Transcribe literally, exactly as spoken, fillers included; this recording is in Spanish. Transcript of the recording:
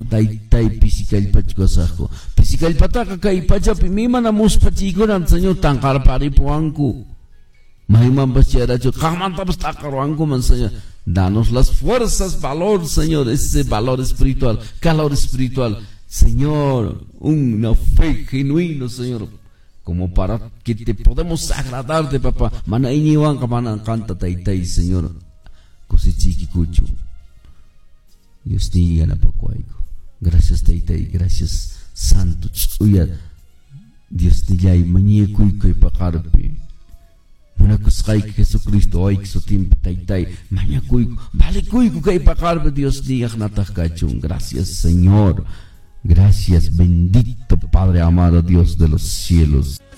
taytay pisikallpachkosaqku pisikallpataqa kay pachapi mimana muspachikuran Señor tanqarparipuwanku maymanpas chayrachu qaqmantapas taqarwankuman Señor. Danos las fuerzas, valor, Señor, ese valor espiritual, calor espiritual, Señor, una fe genuina, Señor, como para que te podemos agradarte, papá. Mana iniwan mana canta taytay, Señor, cosichiki kuchu. Dios diga la pacuaico. Gracias taytay, gracias Santo. Uya, Dios diga y mañekuiko y pacarpe. Munakusqay Jesucristo hoy que su tiempo taytay mañakuyku vale kuyku kay pacarpe Dios diga nataq kachun. Gracias Señor, gracias bendito Padre amado Dios de los cielos.